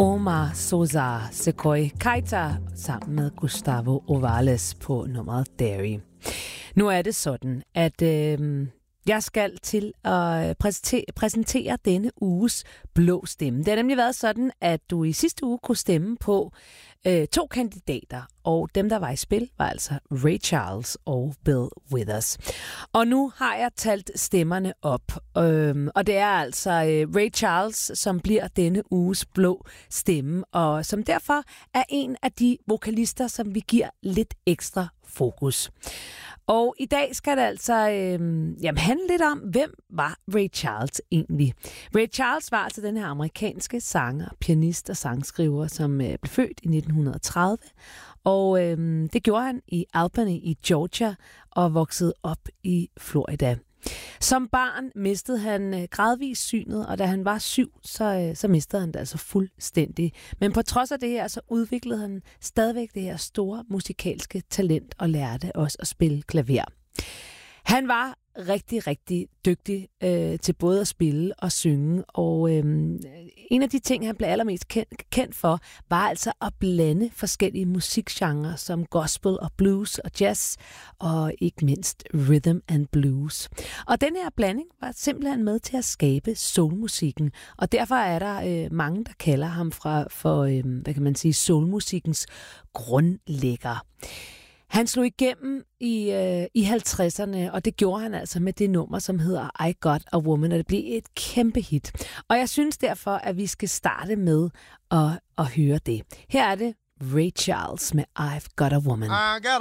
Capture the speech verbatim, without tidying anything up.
Omar Sosa Sequoia Keita sammen med Gustavo Ovales på nummeret Derry. Nu er det sådan, at øh, jeg skal til at præsentere, præsentere denne uges blå stemme. Det har nemlig været sådan, at du i sidste uge kunne stemme på øh, to kandidater, og dem, der var i spil, var altså Ray Charles og Bill Withers. Og nu har jeg talt stemmerne op, øhm, og det er altså øh, Ray Charles, som bliver denne uges blå stemme, og som derfor er en af de vokalister, som vi giver lidt ekstra fokus. Og i dag skal det altså øh, jamen, handle lidt om, hvem var Ray Charles egentlig? Ray Charles var altså den her amerikanske sanger, pianist og sangskriver, som øh, blev født i nitten tredive. Og øh, det gjorde han i Albany i Georgia og voksede op i Florida. Som barn mistede han gradvist synet, og da han var syv, så, så mistede han det altså fuldstændig. Men på trods af det her, så udviklede han stadigvæk det her store musikalske talent og lærte også at spille klaver. Han var rigtig, rigtig dygtig øh, til både at spille og synge, og øh, en af de ting, han blev allermest kendt, kendt for, var altså at blande forskellige musikgenrer som gospel og blues og jazz, og ikke mindst rhythm and blues. Og den her blanding var simpelthen med til at skabe soulmusikken, og derfor er der øh, mange, der kalder ham fra, for, øh, hvad kan man sige, soulmusikkens grundlægger. Han slog igennem i, øh, i halvtredserne, og det gjorde han altså med det nummer, som hedder I Got a Woman, og det blev et kæmpe hit. Og jeg synes derfor, at vi skal starte med at, at høre det. Her er det Ray Charles med I've Got a Woman. I got